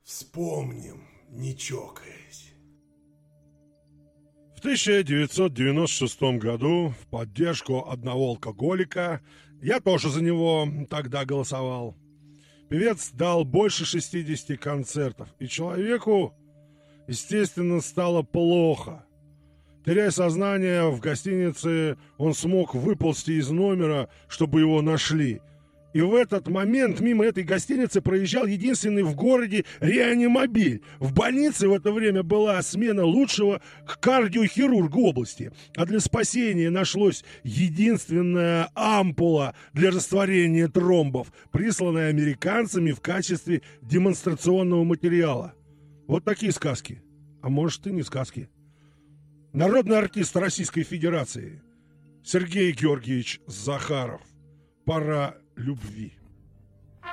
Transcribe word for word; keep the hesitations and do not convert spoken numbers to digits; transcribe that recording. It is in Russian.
Вспомним, не чокаясь. В тысяча девятьсот девяносто шестом году в поддержку одного алкоголика, я тоже за него тогда голосовал, певец дал больше шестидесяти концертов, и человеку, естественно, стало плохо. Теряя сознание в гостинице, он смог выползти из номера, чтобы его нашли. И в этот момент мимо этой гостиницы проезжал единственный в городе реанимобиль. В больнице в это время была смена лучшего кардиохирурга области. А для спасения нашлось единственная ампула для растворения тромбов, присланная американцами в качестве демонстрационного материала. Вот такие сказки. А может, и не сказки. Народный артист Российской Федерации Сергей Георгиевич Захаров. Пора любви.